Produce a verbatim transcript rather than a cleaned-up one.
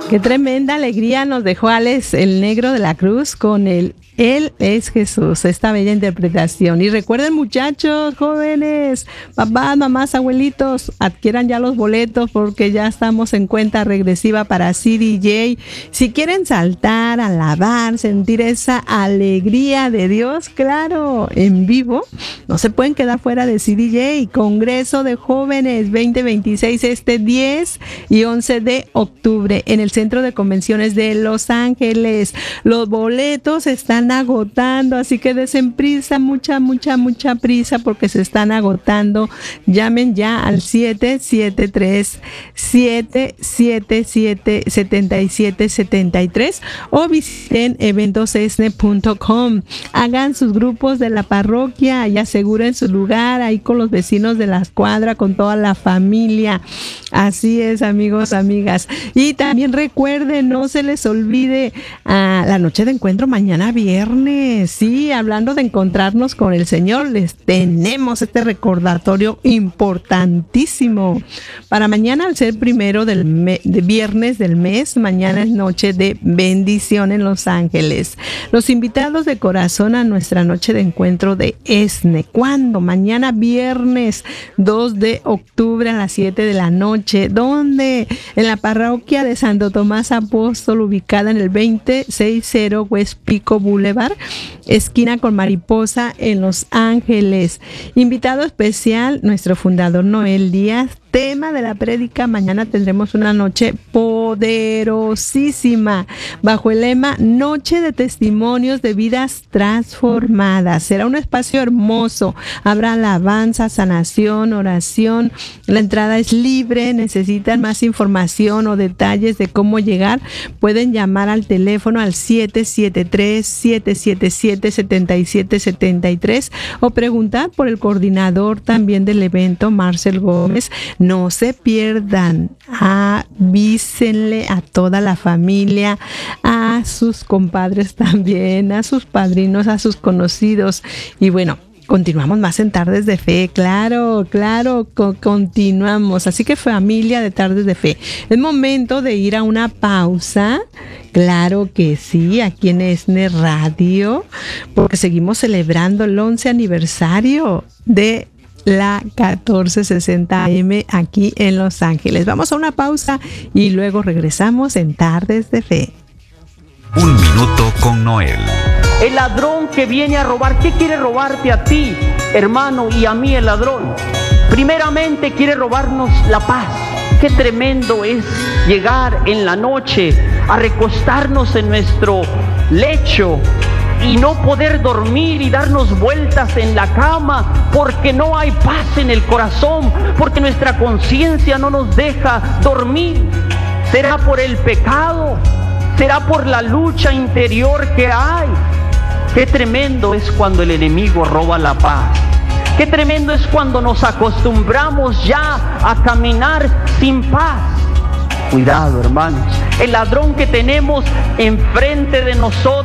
Qué tremenda alegría nos dejó Alex, el negro de la cruz, con el Él es Jesús, esta bella interpretación. Y recuerden, muchachos, jóvenes, papás, mamás, abuelitos, adquieran ya los boletos porque ya estamos en cuenta regresiva para C D J. Si quieren saltar, alabar, sentir esa alegría de Dios, claro, en vivo, no se pueden quedar fuera de C D J. Congreso de Jóvenes veinte veintiséis, este diez y once de octubre en el Centro de Convenciones de Los Ángeles. Los boletos están agotando, así que desen prisa, mucha, mucha, mucha prisa porque se están agotando. Llamen ya al siete siete tres, siete siete siete, siete siete siete tres o visiten eventos e s n e punto com. Hagan sus grupos de la parroquia y aseguren su lugar ahí con los vecinos de la cuadra, con toda la familia. Así es, amigos, amigas. Y también recuerden, no se les olvide uh, la noche de encuentro mañana viernes. Sí, hablando de encontrarnos con el Señor, les tenemos este recordatorio importantísimo. Para mañana, al ser primero del me- de viernes del mes, mañana es noche de bendición en Los Ángeles. Los invitados de corazón a nuestra noche de encuentro de E S N E. ¿Cuándo? Mañana viernes dos de octubre a las siete de la noche. ¿Dónde? En la parroquia de Santo Tomás Apóstol, ubicada en el veinte sesenta West Pico Boulevard, esquina con Mariposa, en Los Ángeles. Invitado especial, nuestro fundador Noel Díaz. Tema de la prédica, mañana tendremos una noche poderosísima bajo el lema Noche de Testimonios de Vidas Transformadas. Será un espacio hermoso, habrá alabanza, sanación, oración. La entrada es libre. Necesitan más información o detalles de cómo llegar, pueden llamar al teléfono al siete siete tres, siete siete siete, siete siete siete tres o preguntar por el coordinador también del evento, Marcel Gómez. No se pierdan, avísenle a toda la familia, a sus compadres también, a sus padrinos, a sus conocidos. Y bueno, continuamos más en Tardes de Fe, claro, claro, co- continuamos. Así que familia de Tardes de Fe, es momento de ir a una pausa. Claro que sí, aquí en E S N E Radio, porque seguimos celebrando el once aniversario de la catorce sesenta A M aquí en Los Ángeles. Vamos a una pausa y luego regresamos en Tardes de Fe. Un minuto con Noel. El ladrón que viene a robar, ¿qué quiere robarte a ti, hermano, y a mí el ladrón? Primeramente quiere robarnos la paz. Qué tremendo es llegar en la noche a recostarnos en nuestro lecho y no poder dormir y darnos vueltas en la cama porque no hay paz en el corazón, porque nuestra conciencia no nos deja dormir. ¿Será por el pecado? ¿Será por la lucha interior que hay? Qué tremendo es cuando el enemigo roba la paz. Qué tremendo es cuando nos acostumbramos ya a caminar sin paz. Cuidado, hermanos. El ladrón que tenemos enfrente de nosotros